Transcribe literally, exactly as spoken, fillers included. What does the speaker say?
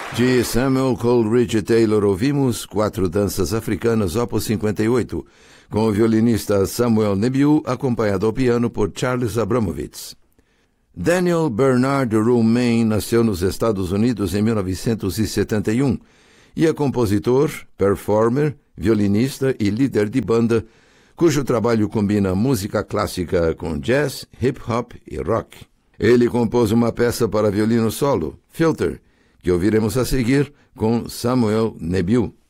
De Samuel Coleridge Taylor ouvimos Quatro Danças Africanas, opus cinquenta e oito, com o violinista Samuel Nebiu, acompanhado ao piano por Charles Abramovitz. Daniel Bernard Roumain nasceu nos Estados Unidos em mil novecentos e setenta e um e é compositor, performer, violinista e líder de banda, cujo trabalho combina música clássica com jazz, hip-hop e rock. Ele compôs uma peça para violino solo, Filter, que ouviremos a seguir com Samuel Nebiu.